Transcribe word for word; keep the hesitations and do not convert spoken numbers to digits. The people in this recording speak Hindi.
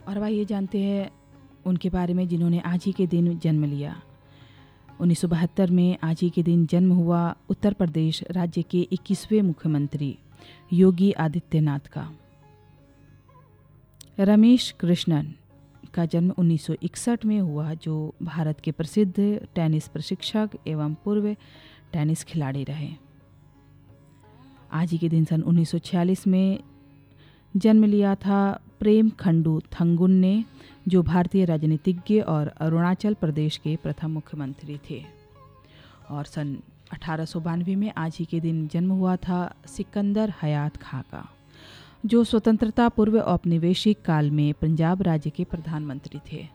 और भाई ये जानते हैं उनके बारे में जिन्होंने आज ही के दिन जन्म लिया। उन्नीस सौ बहत्तर में आज ही के दिन जन्म हुआ उत्तर प्रदेश राज्य के इक्कीसवें मुख्यमंत्री योगी आदित्यनाथ का। रमेश कृष्णन का जन्म उन्नीस सौ इकसठ में हुआ, जो भारत के प्रसिद्ध टेनिस प्रशिक्षक एवं पूर्व टेनिस खिलाड़ी रहे। आज ही के दिन सन उन्नीस सौ छियालीस में जन्म लिया था प्रेम खंडू थंगुन ने, जो भारतीय राजनीतिज्ञ और अरुणाचल प्रदेश के प्रथम मुख्यमंत्री थे। और सन अठारह सौ बानवे में आज ही के दिन जन्म हुआ था सिकंदर हयात खां का, जो स्वतंत्रता पूर्व औपनिवेशिक काल में पंजाब राज्य के प्रधानमंत्री थे।